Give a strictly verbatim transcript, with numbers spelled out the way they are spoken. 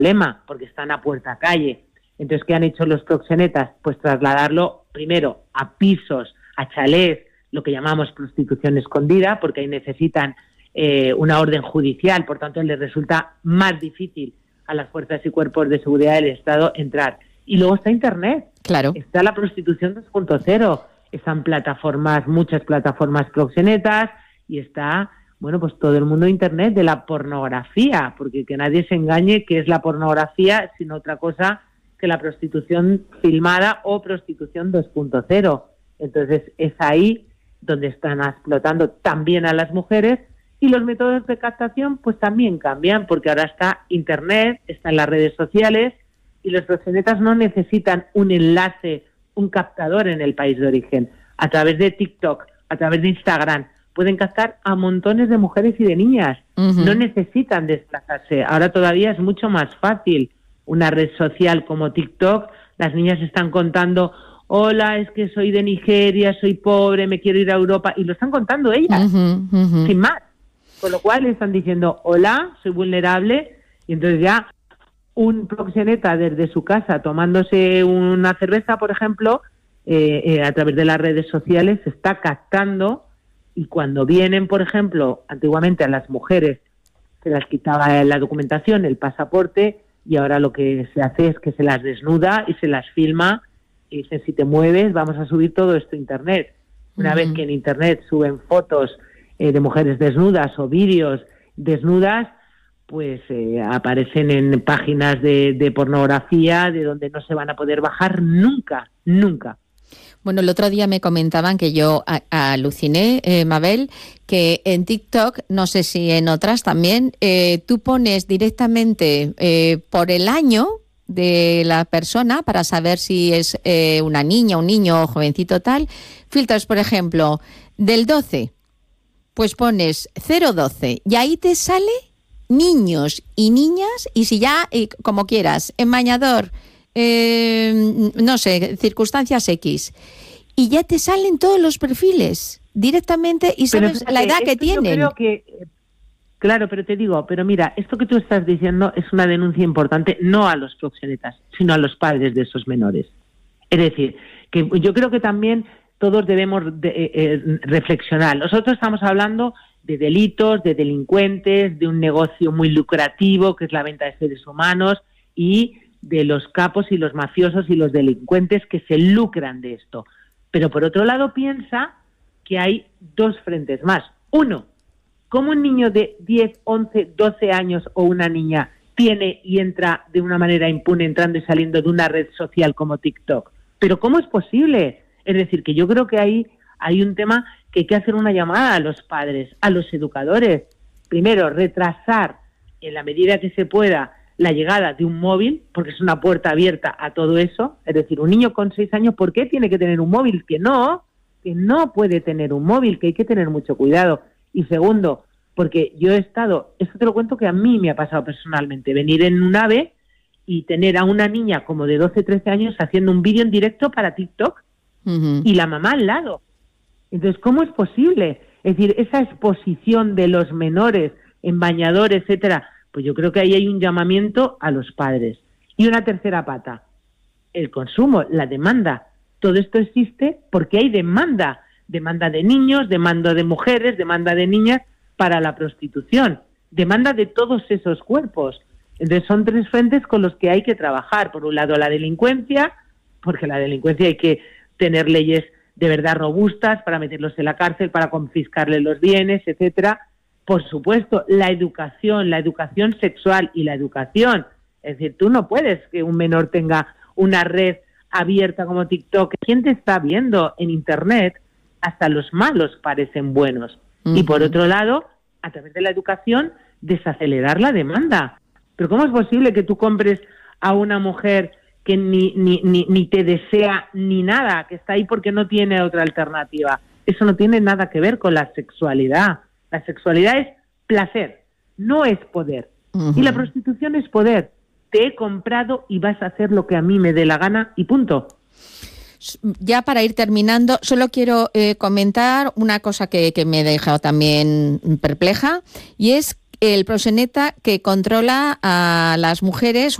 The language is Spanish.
problema, porque están a puerta calle. Entonces, ¿qué han hecho los proxenetas? Pues trasladarlo primero a pisos, a chalés, lo que llamamos prostitución escondida, porque ahí necesitan eh, una orden judicial, por tanto les resulta más difícil a las fuerzas y cuerpos de seguridad del Estado entrar. Y luego está Internet, claro. Está la prostitución dos punto cero, están plataformas, muchas plataformas proxenetas, y está, bueno, pues todo el mundo de Internet, de la pornografía, porque que nadie se engañe que es la pornografía, sino otra cosa que la prostitución filmada o prostitución dos punto cero. Entonces es ahí donde están explotando también a las mujeres, y los métodos de captación pues también cambian, porque ahora está Internet, están las redes sociales, y los proxenetas no necesitan un enlace, un captador en el país de origen. A través de TikTok, a través de Instagram, pueden captar a montones de mujeres y de niñas. Uh-huh. No necesitan desplazarse. Ahora todavía es mucho más fácil. Una red social como TikTok, las niñas están contando: hola, es que soy de Nigeria, soy pobre, me quiero ir a Europa, y lo están contando ellas, uh-huh, uh-huh. sin más. Con lo cual están diciendo: hola, soy vulnerable, y entonces ya un proxeneta desde su casa tomándose una cerveza, por ejemplo, eh, eh, a través de las redes sociales se está captando, y cuando vienen, por ejemplo, antiguamente a las mujeres se las quitaba la documentación, el pasaporte, y ahora lo que se hace es que se las desnuda y se las filma, y dice: si te mueves vamos a subir todo esto a Internet. Una uh-huh. vez que en Internet suben fotos eh, de mujeres desnudas o vídeos desnudas, pues eh, aparecen en páginas de, de pornografía de donde no se van a poder bajar nunca, nunca. Bueno, el otro día me comentaban, que yo a, a aluciné, eh, Mabel, que en TikTok, no sé si en otras también, eh, tú pones directamente eh, por el año de la persona para saber si es eh, una niña, un niño, jovencito tal. Filtras, por ejemplo, del doce, pues pones cero doce y ahí te sale niños y niñas, y si ya, eh, como quieras, en bañador, eh, no sé, circunstancias X, y ya te salen todos los perfiles directamente y sabes fíjate, la edad que tienen. Yo creo que, claro, pero te digo, pero mira, esto que tú estás diciendo es una denuncia importante, no a los proxenetas, sino a los padres de esos menores. Es decir, que yo creo que también todos debemos de, eh, eh, reflexionar. Nosotros estamos hablando de delitos, de delincuentes, de un negocio muy lucrativo que es la venta de seres humanos, y de los capos y los mafiosos y los delincuentes que se lucran de esto. Pero por otro lado piensa que hay dos frentes más. Uno, ¿cómo un niño de diez, once, doce años o una niña tiene y entra de una manera impune entrando y saliendo de una red social como TikTok? ¿Pero cómo es posible? Es decir, que yo creo que ahí hay un tema que hay que hacer una llamada a los padres, a los educadores. Primero, retrasar en la medida que se pueda la llegada de un móvil, porque es una puerta abierta a todo eso. Es decir, un niño con seis años, ¿por qué tiene que tener un móvil? Que no, que no puede tener un móvil, que hay que tener mucho cuidado. Y segundo, porque yo he estado, esto te lo cuento que a mí me ha pasado personalmente, venir en un AVE y tener a una niña como de doce, trece años haciendo un vídeo en directo para TikTok, uh-huh. y la mamá al lado. Entonces, ¿cómo es posible? Es decir, esa exposición de los menores en bañador, etcétera, pues yo creo que ahí hay un llamamiento a los padres. Y una tercera pata, el consumo, la demanda. Todo esto existe porque hay demanda, demanda de niños, demanda de mujeres, demanda de niñas para la prostitución, demanda de todos esos cuerpos. Entonces son tres frentes con los que hay que trabajar. Por un lado la delincuencia, porque la delincuencia hay que tener leyes de verdad robustas para meterlos en la cárcel, para confiscarles los bienes, etcétera. Por supuesto, la educación, la educación sexual y la educación. Es decir, tú no puedes que un menor tenga una red abierta como TikTok. ¿Quién te está viendo en Internet? Hasta los malos parecen buenos. Uh-huh. Y por otro lado, a través de la educación, desacelerar la demanda. Pero ¿cómo es posible que tú compres a una mujer que ni, ni, ni, ni te desea ni nada, que está ahí porque no tiene otra alternativa? Eso no tiene nada que ver con la sexualidad. La sexualidad es placer, no es poder. Uh-huh. Y la prostitución es poder. Te he comprado y vas a hacer lo que a mí me dé la gana y punto. Ya para ir terminando, solo quiero eh, comentar una cosa que, que me ha dejado también perpleja, y es el proxeneta que controla a las mujeres